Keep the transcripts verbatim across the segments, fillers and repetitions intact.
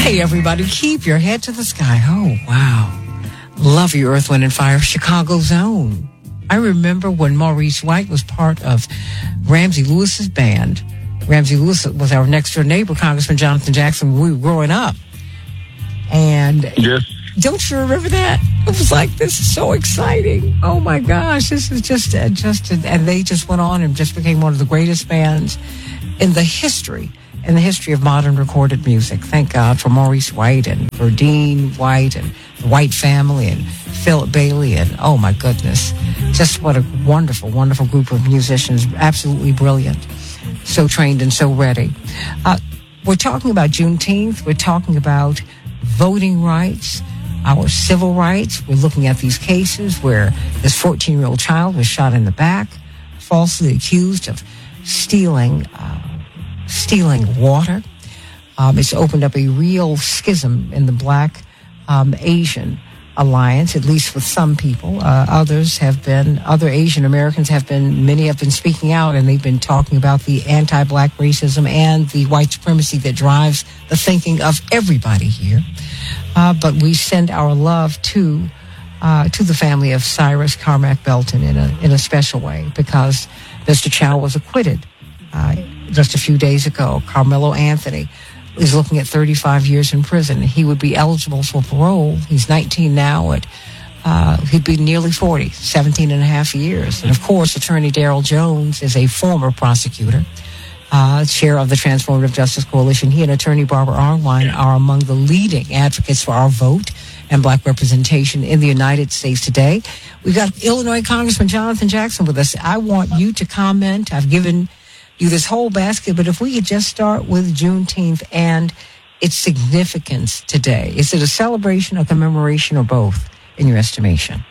Hey, everybody, keep your head to the sky. Oh, wow. Love you, Earth, Wind, and Fire, Chicago's own. I remember when Maurice White was part of Ramsey Lewis's band. Ramsey Lewis was our next-door neighbor, Congressman Jonathan Jackson, when we were growing up. And yes. Don't you remember that? It was like, this is so exciting. Oh, my gosh, this is just, uh, just, uh, and they just went on and just became one of the greatest bands in the history in the history of modern recorded music. Thank God for Maurice White and for Dean White and the White family and Philip Bailey. And oh my goodness, just what a wonderful, wonderful group of musicians. Absolutely brilliant. So trained and so ready. Uh, we're talking about Juneteenth. We're talking about voting rights, our civil rights. We're looking at these cases where this fourteen-year-old child was shot in the back, falsely accused of stealing uh, stealing water. Um, it's opened up a real schism in the Black um, Asian alliance, at least with some people. Uh, others have been, other Asian Americans have been, many have been speaking out, and they've been talking about the anti-Black racism and the white supremacy that drives the thinking of everybody here. Uh, but we send our love to uh, to the family of Cyrus Carmack Belton in a in a special way, because Mister Chow was acquitted uh, just a few days ago. Carmelo Anthony is looking at thirty-five years in prison. He would be eligible for parole. He's nineteen now. At, uh, he'd be nearly forty, seventeen and a half years. And, of course, Attorney Darrell Jones is a former prosecutor, uh, chair of the Transformative Justice Coalition. He and Attorney Barbara Arnwine are among the leading advocates for our vote and Black representation in the United States today. We've got Illinois Congressman Jonathan Jackson with us. I want you to comment. I've given you this whole basket, but if we could just start with Juneteenth and its significance today. Is it a celebration, a commemoration, or both, in your estimation?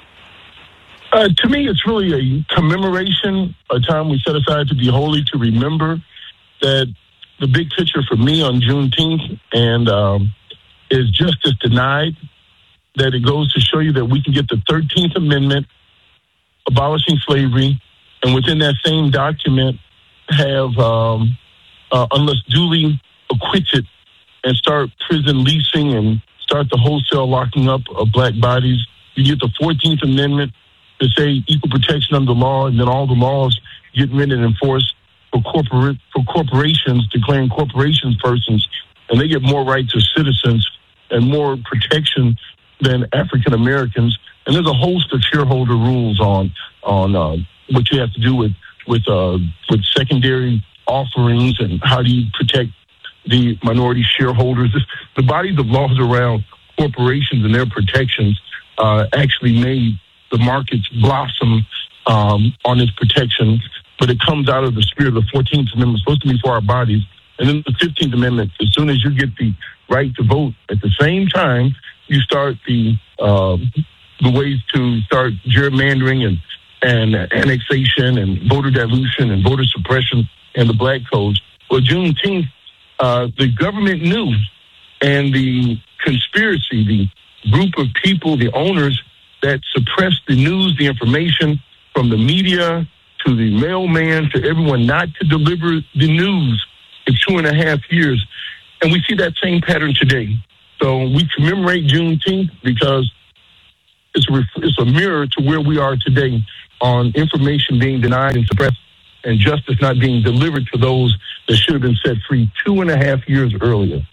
Uh, to me, it's really a commemoration, a time we set aside to be holy, to remember that the big picture for me on Juneteenth and um, is justice denied, that it goes to show you that we can get the thirteenth Amendment abolishing slavery, and within that same document have, um, uh, unless duly acquitted, and start prison leasing and start the wholesale locking up of Black bodies. You get the fourteenth Amendment to say equal protection under the law, and then all the laws get written and enforced for corporate for corporations, declaring corporations persons, and they get more rights as citizens and more protection than African Americans. And there's a host of shareholder rules on on uh, what you have to do with with uh, with secondary offerings and how do you protect the minority shareholders. The bodies of laws around corporations and their protections uh, actually made the markets blossom um, on its protection, but it comes out of the spirit of the fourteenth Amendment, supposed to be for our bodies. And then the fifteenth Amendment, as soon as you get the right to vote, at the same time, you start the uh, the ways to start gerrymandering and, and annexation and voter dilution and voter suppression and the Black codes. Well, Juneteenth, uh, the government knew, and the conspiracy, the group of people, the owners that suppressed the news, the information from the media to the mailman to everyone not to deliver the news for two and a half years. And we see that same pattern today. So we commemorate Juneteenth because it's a, it's a mirror to where we are today on information being denied and suppressed and justice not being delivered to those that should have been set free two and a half years earlier.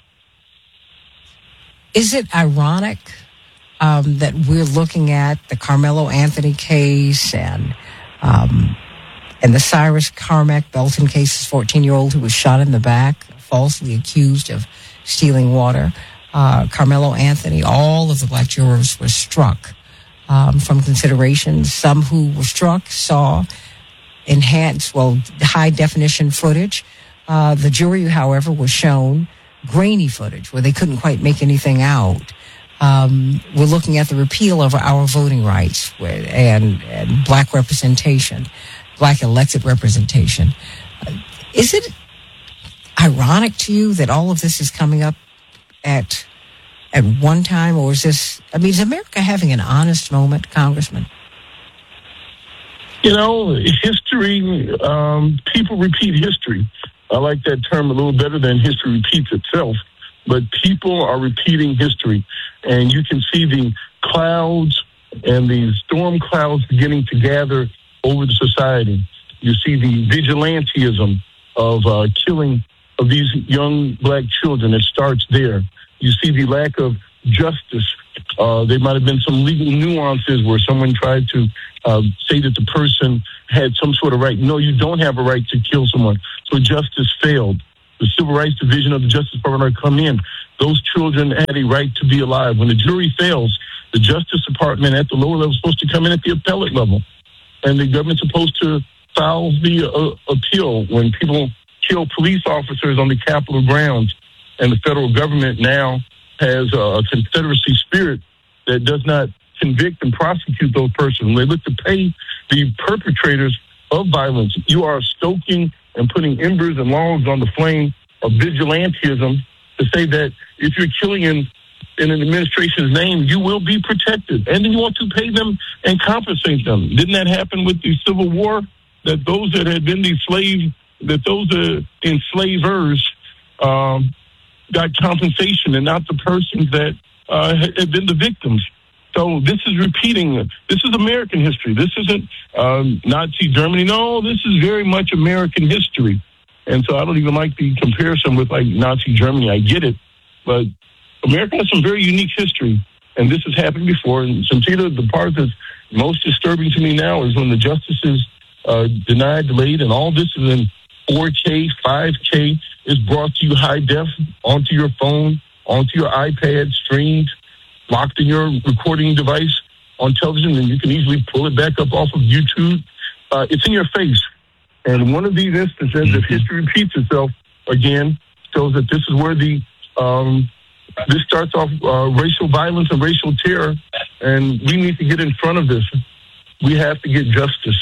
Is it ironic um, that we're looking at the Carmelo Anthony case and um, and the Cyrus Carmack Belton case, this fourteen-year-old who was shot in the back, falsely accused of stealing water? Uh, Carmelo Anthony, all of the Black jurors were struck um, from considerations. Some who were struck saw enhanced, well, high-definition footage. Uh, the jury, however, was shown grainy footage where they couldn't quite make anything out. Um, we're looking at the repeal of our voting rights and, and Black representation, Black elected representation. Uh, is it ironic to you that all of this is coming up at at one time, or is this, I mean, is America having an honest moment, Congressman? You know, history, um, people repeat history. I like that term a little better than history repeats itself. but people are repeating history. And you can see the clouds and the storm clouds beginning to gather over the society. You see the vigilantism of uh, killing of these young black children. It starts there. You see the lack of justice. Uh, there might have been some legal nuances where someone tried to uh, say that the person had some sort of right. No, you don't have a right to kill someone. So justice failed. The Civil Rights Division of the Justice Department come in. Those children had a right to be alive. When the jury fails, the Justice Department at the lower level is supposed to come in at the appellate level. And the government's supposed to file the uh, appeal when people kill police officers on the Capitol grounds. And the federal government now has a Confederacy spirit that does not convict and prosecute those persons. When they look to pay the perpetrators of violence, you are stoking and putting embers and logs on the flame of vigilantism to say that if you're killing in, in an administration's name, you will be protected. And then you want to pay them and compensate them. Didn't that happen with the Civil War? That those that had been the slave, that those uh, enslavers um, got compensation and not the persons that uh, had been the victims. So this is repeating. This is American history. This isn't um, Nazi Germany. No, this is very much American history. And so I don't even like the comparison with like Nazi Germany. I get it. But America has some very unique history. And this has happened before. And Santita, the part that's most disturbing to me now is when the justices uh, denied, delayed, and all this is in four K, five K, is brought to you high def onto your phone, onto your iPad, streamed, locked in your recording device on television, and you can easily pull it back up off of YouTube. Uh, it's in your face. And one of these instances, if history repeats itself again, shows that this is where the um, this starts off uh, racial violence and racial terror, and we need to get in front of this. We have to get justice.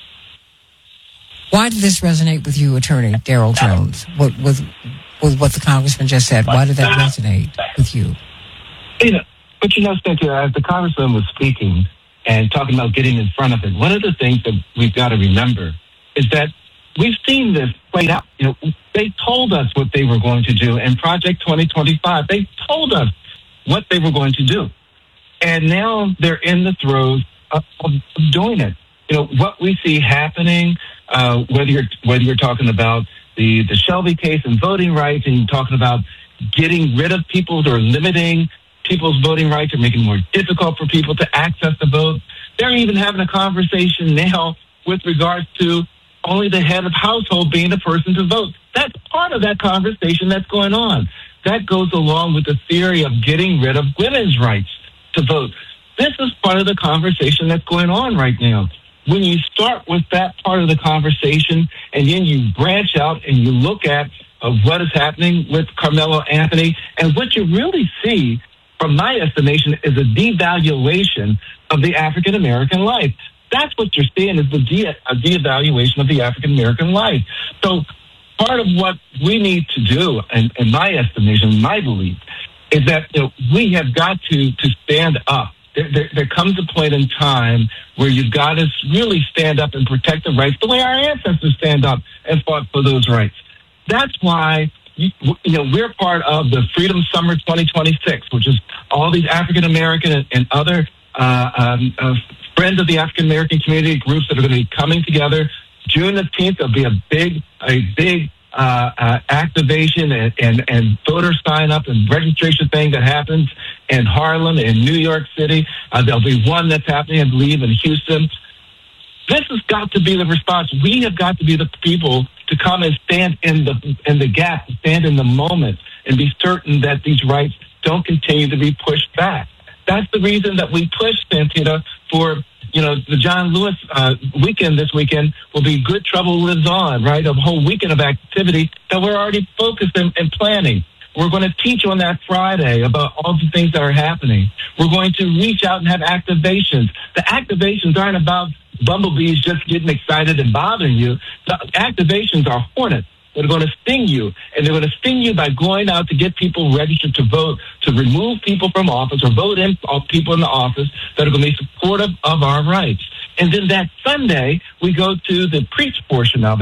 Why did this resonate with you, Attorney Darrell Jones, with, with, with what the Congressman just said? Why did that resonate with you? You know, but you know, Cynthia, as the Congressman was speaking and talking about getting in front of it, one of the things that we've got to remember is that we've seen this played out. You know, they told us what they were going to do in Project twenty twenty-five. They told us what they were going to do. And now they're in the throes of, of doing it. You know, what we see happening, uh, whether you're whether you're talking about the, the Shelby case and voting rights, and you're talking about getting rid of people or limiting people's voting rights or making it more difficult for people to access the vote. They're even having a conversation now with regards to only the head of household being the person to vote. That's part of that conversation that's going on. That goes along with the theory of getting rid of women's rights to vote. This is part of the conversation that's going on right now. When you start with that part of the conversation and then you branch out and you look at uh, what is happening with Carmelo Anthony, and what you really see, from my estimation, is a devaluation of the African-American life. That's what you're seeing, is the de- a de-evaluation of the African-American life. So part of what we need to do, and in my estimation, my belief, is that you know, we have got to, to stand up. There, there, there comes a point in time where you've got to really stand up and protect the rights the way our ancestors stand up and fought for those rights. That's why you, you know we're part of the Freedom Summer twenty twenty-six, which is all these African American and, and other uh, um, uh, friends of the African American community groups that are going to be coming together. June fifteenth, there'll be a big, a big uh, uh, activation and, and, and voter sign up and registration thing that happens in Harlem, in New York City. Uh, there'll be one that's happening, I believe, in Houston. This has got to be the response. We have got to be the people to come and stand in the in the gap, stand in the moment, and be certain that these rights don't continue to be pushed back. That's the reason that we pushed, Santita, for, you know, the John Lewis uh, weekend this weekend will be Good Trouble Lives On, right? A whole weekend of activity that we're already focused and, and planning. We're going to teach on that Friday about all the things that are happening. We're going to reach out and have activations. The activations aren't about bumblebees just getting excited and bothering you. The activations are hornets that are going to sting you, and they're going to sting you by going out to get people registered to vote, to remove people from office or vote in people in the office that are going to be supportive of our rights. And then that Sunday, we go to the preach portion of it,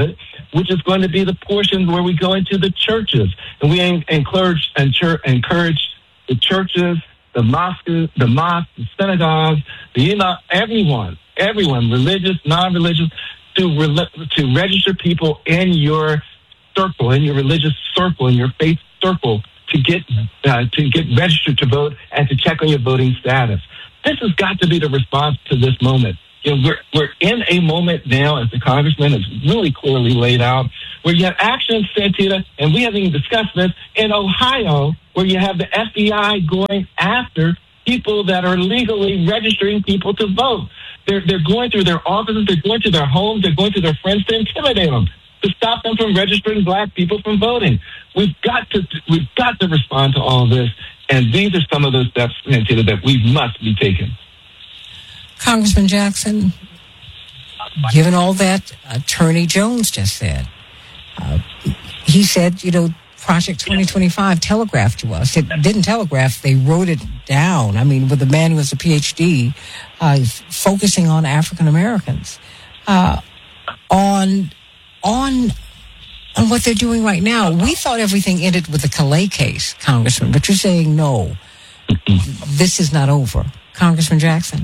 which is going to be the portion where we go into the churches. And we encourage, encourage the churches, the mosques, the mosques, the synagogues, the, you know, everyone, everyone, religious, non-religious, to, re- to register people in your circle, in your religious circle, in your faith circle, to get uh, to get registered to vote and to check on your voting status. This has got to be the response to this moment. You know, we're we're in a moment now, as the congressman has really clearly laid out, where you have actions, Santita, and we haven't even discussed this, in Ohio, where you have the F B I going after people that are legally registering people to vote. They're they're going through their offices, they're going to their homes, they're going to their friends to intimidate them, to stop them from registering black people from voting. We've got to we've got to respond to all of this, and these are some of those steps, Santita, that we must be taking. Congressman Jackson, given all that Attorney Jones just said, uh, he said, you know, Project twenty twenty-five telegraphed to us. It didn't telegraph, they wrote it down. I mean, with a man who has a P H D, uh, focusing on African Americans, uh, on, on, on what they're doing right now. We thought everything ended with the Calais case, Congressman, but you're saying no, this is not over. Congressman Jackson?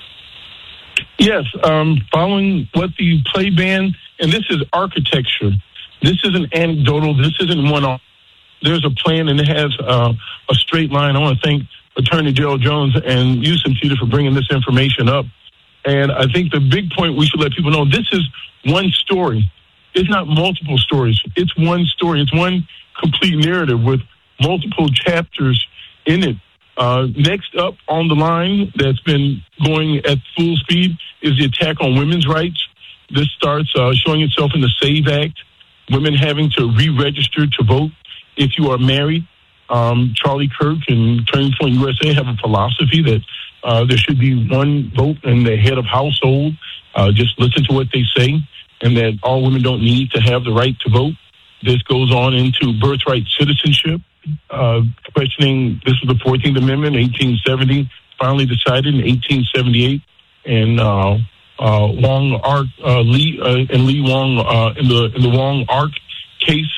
Yes, um, following what the play ban, and this is architecture. This isn't anecdotal. This isn't one-off. There's a plan, and it has uh, a straight line. I want to thank Attorney Gerald Jones and you, Santita, for bringing this information up. And I think the big point we should let people know, this is one story. It's not multiple stories. It's one story. It's one complete narrative with multiple chapters in it. Uh, next up on the line that's been going at full speed is the attack on women's rights. This starts uh, showing itself in the SAVE Act, women having to re-register to vote if you are married. Um, Charlie Kirk and Turning Point U S A have a philosophy that uh, there should be one vote in the head of household. Uh, just listen to what they say, and that all women don't need to have the right to vote. This goes on into birthright citizenship. Uh, questioning, this was the fourteenth Amendment, eighteen seventy, finally decided in eighteen seventy-eight, and uh, uh, Wong Ark uh, Lee uh, and Lee Wong uh, in the in the Wong Ark case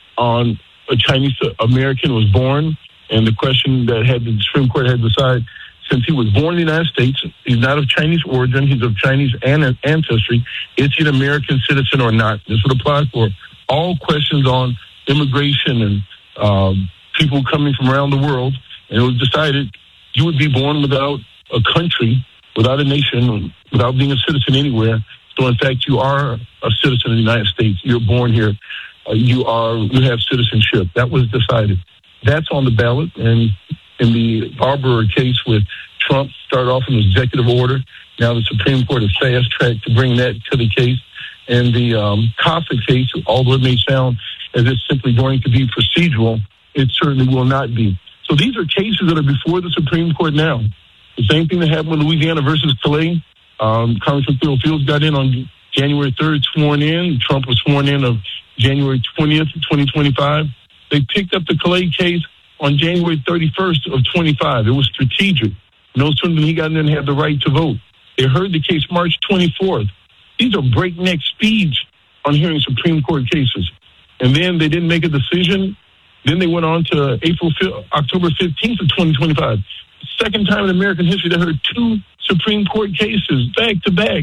on a Chinese American was born, and the question that had the Supreme Court had to decide, since he was born in the United States, he's not of Chinese origin, he's of Chinese an- ancestry, is he an American citizen or not? This would apply for all questions on immigration and um, people coming from around the world, and it was decided you would be born without a country, without a nation, without being a citizen anywhere. So, in fact, you are a citizen of the United States. You're born here. Uh, you are. You have citizenship. That was decided. That's on the ballot. And in the Barber case with Trump, started off an executive order. Now the Supreme Court has fast-tracked to bring that to the case. And the um, Costa case, although it may sound as it's simply going to be procedural, it certainly will not be. So these are cases that are before the Supreme Court now. The same thing that happened with Louisiana versus Calais. Um, Congressman Phil Fields got in on January third, sworn in. Trump was sworn in of January twentieth, twenty twenty-five. They picked up the Calais case on January thirty-first of twenty-five. It was strategic. No sooner than he got in and had the right to vote. They heard the case March twenty-fourth. These are breakneck speeds on hearing Supreme Court cases. And then they didn't make a decision. Then they went on to April, October fifteenth of twenty twenty-five. Second time in American history they heard two Supreme Court cases back to back.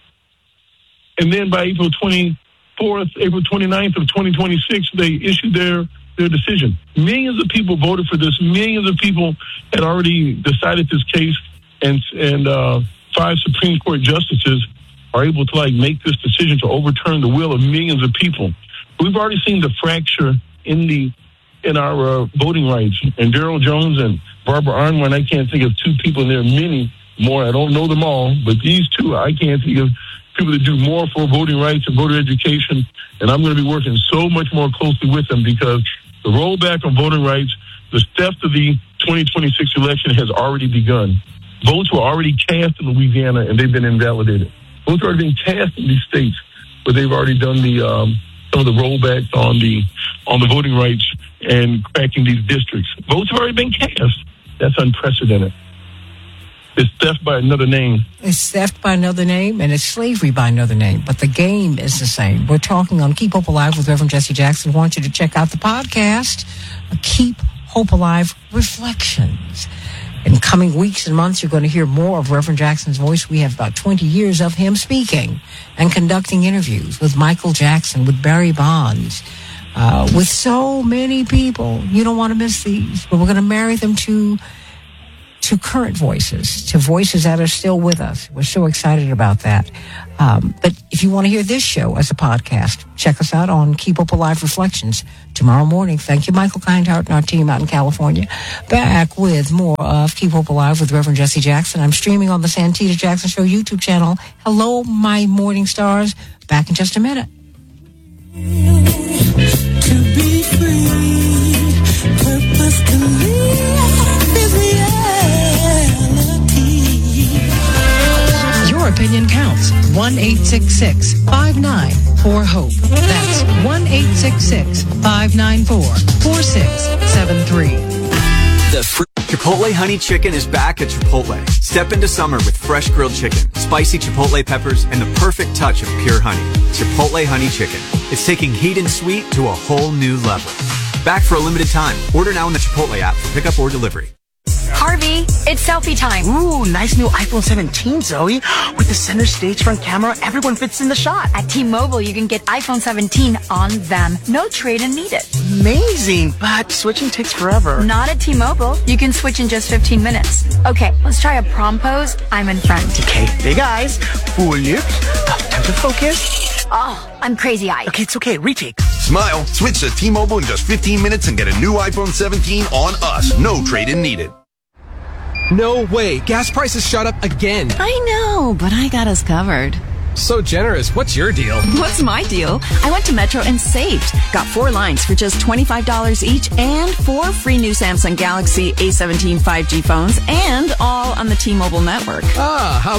And then by April twenty-fourth, April twenty-ninth of twenty twenty-six, they issued their, their decision. Millions of people voted for this. Millions of people had already decided this case, and and uh, five Supreme Court justices are able to like make this decision to overturn the will of millions of people. We've already seen the fracture in the in our uh, voting rights. And Daryl Jones and Barbara Arnwine, I can't think of two people, and there are many more. I don't know them all, but these two, I can't think of people that do more for voting rights and voter education. And I'm going to be working so much more closely with them because the rollback on voting rights, the theft of the twenty twenty-six election has already begun. Votes were already cast in Louisiana, and they've been invalidated. Votes are already being cast in these states, but they've already done the um, some of the rollbacks on the on the voting rights and cracking these districts. Votes have already been cast. That's unprecedented. It's theft by another name. It's theft by another name, and it's slavery by another name. But the game is the same. We're talking on Keep Hope Alive with Reverend Jesse Jackson. I want you to check out the podcast, Keep Hope Alive Reflections. In coming weeks and months, you're going to hear more of Reverend Jackson's voice. We have about twenty years of him speaking and conducting interviews with Michael Jackson, with Barry Bonds, uh, with so many people. You don't want to miss these, but we're going to marry them to to current voices, to voices that are still with us. We're so excited about that. Um, but if you want to hear this show as a podcast, check us out on Keep Hope Alive Reflections tomorrow morning. Thank you, Michael Kindhart and our team out in California. Back with more of Keep Hope Alive with Reverend Jesse Jackson. I'm streaming on the Santita Jackson Show YouTube channel. Hello, my morning stars. Back in just a minute. To be free, purpose to live is reality. Your opinion counts. one eight six six, five nine four, HOPE. That's one eight six six, five nine four, four six seven three. The free Chipotle Honey Chicken is back at Chipotle. Step into summer with fresh grilled chicken, spicy Chipotle peppers, and the perfect touch of pure honey. Chipotle Honey Chicken. It's taking heat and sweet to a whole new level. Back for a limited time. Order now in the Chipotle app for pickup or delivery. Harvey, it's selfie time. Ooh, nice new iPhone seventeen, Zoe. With the center stage front camera, everyone fits in the shot. At T-Mobile, you can get iPhone seventeen on them. No trade-in needed. Amazing, but switching takes forever. Not at T-Mobile. You can switch in just fifteen minutes. Okay, let's try a prom pose. I'm in front. Okay, big eyes, full lips. Oh, time to focus. Oh, I'm crazy-eyed. Okay, it's okay. Retake. Smile. Switch to T-Mobile in just fifteen minutes and get a new iPhone seventeen on us. No trade-in needed. No way. Gas prices shot up again. I know, but I got us covered. So generous. What's your deal? What's my deal? I went to Metro and saved. Got four lines for just twenty-five dollars each and four free new Samsung Galaxy A seventeen five G phones and all on the T-Mobile network. Ah, how